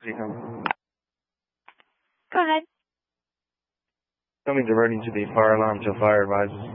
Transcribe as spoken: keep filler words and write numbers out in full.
Go Go ahead. Coming diverting to the fire alarm till fire advises.